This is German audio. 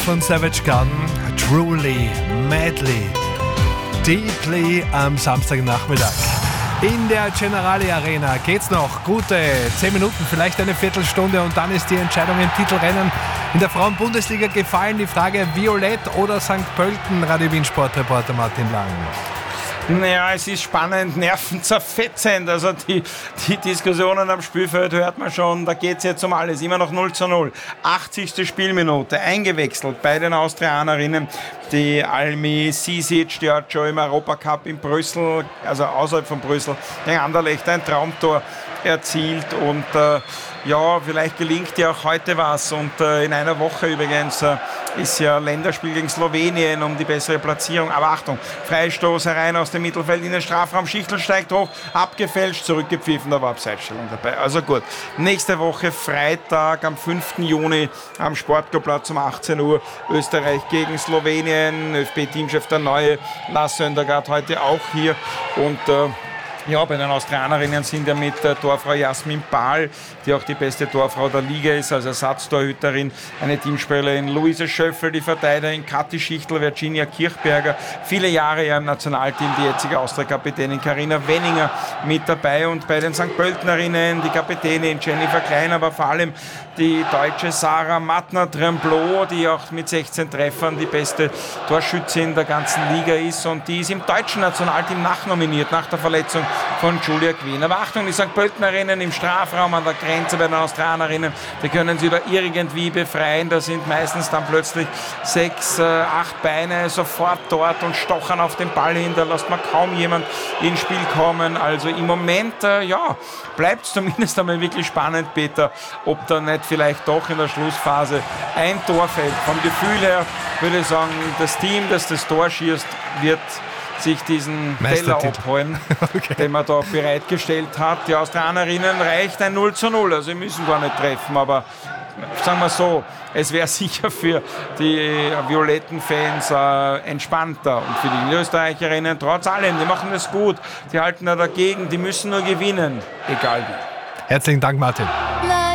von Savage Gun, Truly, Madly, Deeply am Samstagnachmittag. In der Generali Arena geht's noch gute 10 Minuten, vielleicht eine Viertelstunde und dann ist die Entscheidung im Titelrennen in der Frauen-Bundesliga gefallen. Die Frage Violett oder St. Pölten, Radio Wien Sportreporter Martin Lang. Naja, es ist spannend, nervenzerfetzend. Also die Diskussionen am Spielfeld hört man schon, da geht es jetzt um alles. Immer noch 0:0. 80. Spielminute, eingewechselt bei den Austrianerinnen. Die Almi Sisic, die hat schon im Europacup in Brüssel, also außerhalb von Brüssel, gegen Anderlecht ein Traumtor erzielt und ja, vielleicht gelingt ja auch heute was und in einer Woche übrigens ist ja Länderspiel gegen Slowenien um die bessere Platzierung. Aber Achtung, Freistoß herein aus dem Mittelfeld in den Strafraum, Schichtel steigt hoch, abgefälscht, zurückgepfiffen, da war Abseitsstellung dabei. Also gut, nächste Woche Freitag am 5. Juni am Sportplatz um 18 Uhr Österreich gegen Slowenien. ÖFB-Teamchef der Neue, Lars Söndergaard, heute auch hier und ja, bei den Austrianerinnen sind ja mit der Torfrau Jasmin Pahl, die auch die beste Torfrau der Liga ist, als Ersatztorhüterin, eine Teamspielerin Luise Schöffel, die Verteidigerin Kathi Schichtel, Virginia Kirchberger, viele Jahre ja im Nationalteam die jetzige Austria-Kapitänin Carina Wenninger mit dabei und bei den St. Pöltenerinnen die Kapitänin Jennifer Klein, aber vor allem die deutsche Sarah Mattner-Tremblot, die auch mit 16 Treffern die beste Torschützin der ganzen Liga ist und die ist im deutschen Nationalteam nachnominiert nach der Verletzung von Julia Quinn. Aber Achtung, die St. Pöltenerinnen im Strafraum an der Grenze bei den Australierinnen, die können sie da irgendwie befreien. Da sind meistens dann plötzlich 6, 8 Beine sofort dort und stochern auf den Ball hin. Da lässt man kaum jemand ins Spiel kommen. Also im Moment, ja, bleibt es zumindest einmal wirklich spannend, Peter, ob da nicht vielleicht doch in der Schlussphase ein Tor fällt. Vom Gefühl her würde ich sagen, das Team, das das Tor schießt, wird sich diesen Teller abholen, okay, den man da bereitgestellt hat. Die Australierinnen reicht ein 0:0, also sie müssen gar nicht treffen, aber sagen wir so, es wäre sicher für die violetten Fans entspannter und für die Österreicherinnen trotz allem, die machen das gut, die halten da dagegen, die müssen nur gewinnen, egal wie. Herzlichen Dank, Martin.